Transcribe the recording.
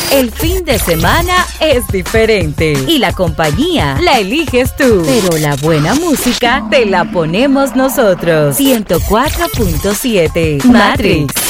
El fin de semana es diferente y la compañía la eliges tú. Pero la buena música te la ponemos nosotros. 104.7 Matrix.